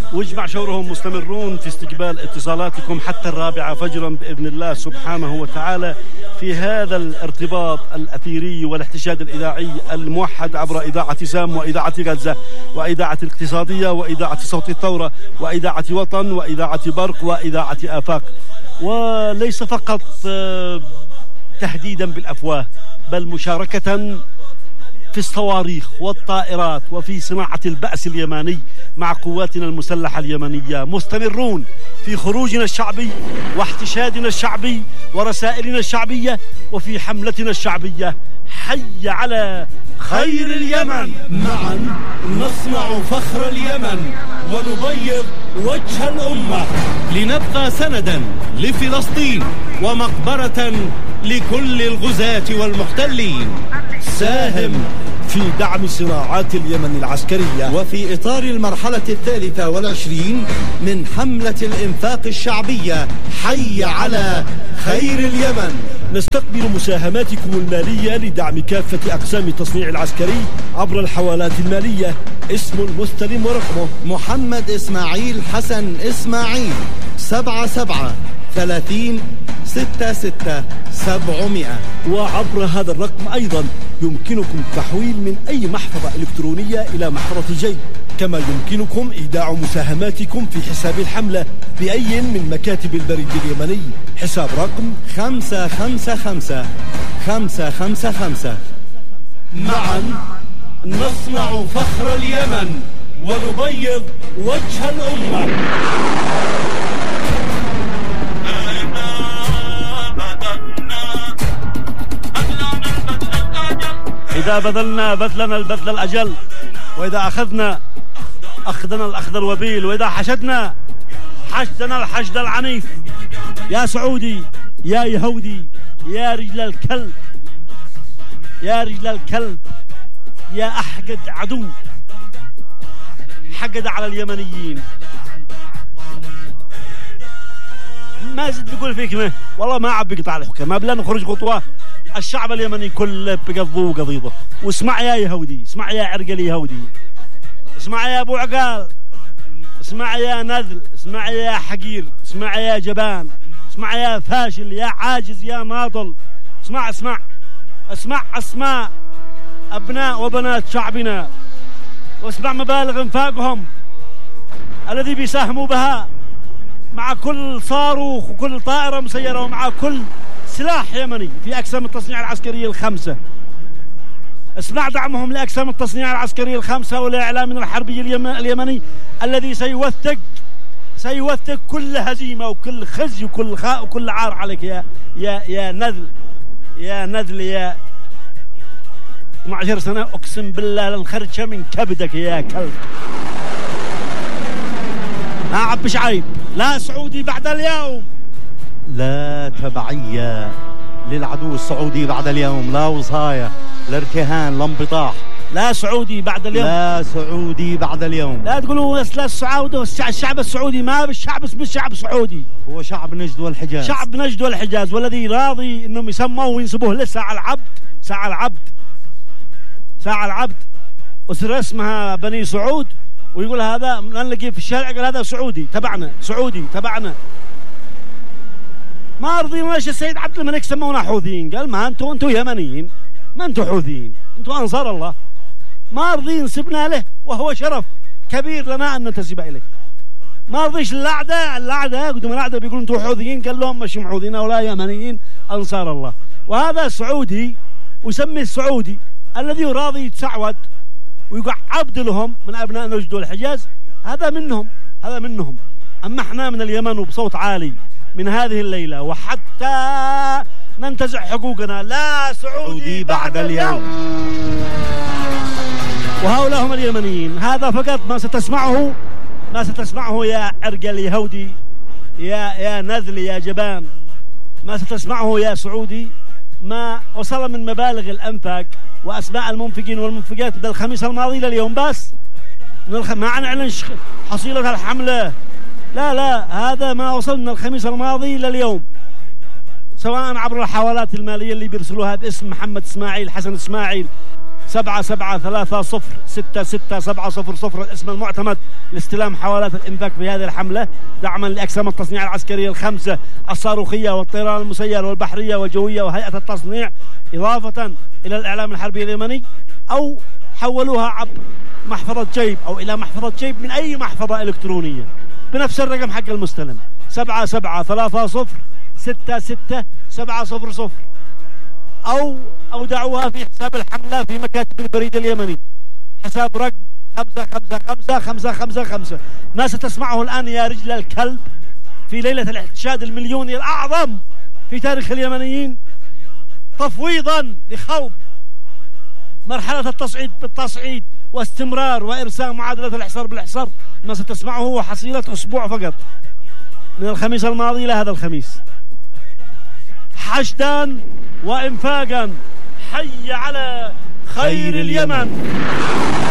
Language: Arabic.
واجمع شورهم مستمرون في استقبال اتصالاتكم حتى 4 فجرا بإذن الله سبحانه وتعالى في هذا الارتباط الأثيري والاحتشاد الإذاعي الموحد عبر إذاعة سام وإذاعة غزة وإذاعة الاقتصادية وإذاعة صوت الثورة وإذاعة وطن وإذاعة برق وإذاعة آفاق. وليس فقط تهديدا بالأفواه بل مشاركة في الصواريخ والطائرات وفي صناعة البأس اليماني مع قواتنا المسلحة اليمنية. مستمرون في خروجنا الشعبي واحتشادنا الشعبي ورسائلنا الشعبية وفي حملتنا الشعبية. حي على خير اليمن. معا نصنع فخر اليمن ونبيض وجه الأمة، لنبقى سندا لفلسطين ومقبرة لكل الغزاة والمحتلين. ساهم في دعم صناعات اليمن العسكرية وفي إطار المرحلة 23 من حملة الإنفاق الشعبية حي على خير اليمن. نستقبل مساهماتكم المالية لدعم كافة أقسام التصنيع العسكري عبر الحوالات المالية. اسم المستلم ورقمه محمد إسماعيل حسن إسماعيل 77 30 66 700. وعبر هذا الرقم أيضا يمكنكم التحويل من أي محفظة إلكترونية إلى محفظة جيب، كما يمكنكم إيداع مساهماتكم في حساب الحملة بأي من مكاتب البريد اليمني. حساب رقم 555 555. معا نصنع فخر اليمن ونبيض وجه الأمة. إذا بذلنا بذلنا البذل الأجل، وإذا أخذنا أخذنا الأخذ الوبيل، وإذا حشدنا حشدنا الحشد العنيف. يا سعودي يا يهودي يا رجل الكلب، يا رجل الكلب، يا أحقد عدو حقد على اليمنيين. ما زد بقول فيك والله ما عب يقطع الحكم، ما بلا نخرج خطوة. الشعب اليمني كله بقضبه وقضيضه. واسمع يا يهودي، اسمع يا عرقل يهودي، اسمع يا ابو عقال، اسمع يا نذل، اسمع يا حقير، اسمع يا جبان، اسمع يا فاشل، يا عاجز، يا ناضل. اسمع اسمع اسمع اسماء ابناء وبنات شعبنا، واسمع مبالغ انفاقهم الذي بيساهموا بها مع كل صاروخ وكل طائرة مسيرة ومع كل سلاح يمني في أقسام التصنيع العسكرية ال5. اسمع دعمهم لأقسام التصنيع العسكرية ال5 والإعلامنا الحربي اليمني الذي سيوثق كل هزيمة وكل خزي وكل عار عليك يا نذل، يا نذل، يا 12 سنة أقسم بالله لنخرجها من كبدك يا كلب. ما عبش عيب. لا سعودي بعد اليوم، لا تبعية للعدو السعودي بعد اليوم، لا وصاية، لا ارتهان، لا انبطاح. لا سعودي بعد اليوم، لا سعودي بعد اليوم. لا تقولوا لا السعودي، الشعب السعودي ما بالشعب اسمه الشعب السعودي، هو شعب نجد والحجاز، شعب نجد والحجاز، والذي راضي انهم يسموه وينسبوه لساعة العبد، ساعة العبد، ساعة العبد، أسرة اسمها بني سعود، ويقول هذا نلاقيه في الشارع قال هذا سعودي تبعنا، سعودي تبعنا. ما رضينا ليش السيد عبد الملك سمونا حوثيين؟ قال ما انتم يمنيين، ما انتم حوثيين، انتم انصار الله. ما رضي نسبنا له وهو شرف كبير لنا ان ننتسب اليه. ما رضيش الاعداء قدام الاعداء بيقولوا انتم حوثيين، قال لهم مش حوثيين ولا يمنيين، انصار الله. وهذا سعودي ويسمي السعودي الذي راضي يتسعود ويقع عبد لهم من ابناء نجد والحجاز، هذا منهم. اما احنا من اليمن وبصوت عالي من هذه الليلة وحتى ننتزع حقوقنا. لا سعودي بعد اليوم. وهؤلاء هم اليمنيين. هذا فقط ما ستسمعه يا عرقل يهودي، يا نذل، يا جبان، ما ستسمعه يا سعودي. ما وصل من مبالغ الأنفاق وأسماء المنفقين والمنفقات من الخميس الماضي لليوم بس. ما نعلن حصيلة الحملة، لا هذا ما وصل من الخميس الماضي لليوم، سواء عبر الحوالات المالية اللي بيرسلوها باسم محمد إسماعيل حسن إسماعيل 7730 66700 الاسم المعتمد لاستلام حوالات الإنفاق في هذه الحملة، دعما لأقسام التصنيع العسكرية الخمسة الصاروخية والطيران المسير والبحرية والجوية وهيئة التصنيع، إضافة إلى الإعلام الحربي اليمني، أو حولوها عبر محفظة جيب أو إلى محفظة جيب من أي محفظة إلكترونية بنفس الرقم حق المستلم 7730 66700، أو أودعوها في حساب الحملة في مكاتب البريد اليمني، حساب رقم 555555. ما ستسمعه الآن يا رجل الكلب في ليلة الاحتشاد المليوني الأعظم في تاريخ اليمنيين، تفويضا لخوض مرحلة التصعيد بالتصعيد واستمرار وإرساء معادلة الإحصار بالإحصار، ما ستسمعه هو حصيلة أسبوع فقط من الخميس الماضي إلى هذا الخميس. حشدا وإنفاقا، حي على خير اليمن.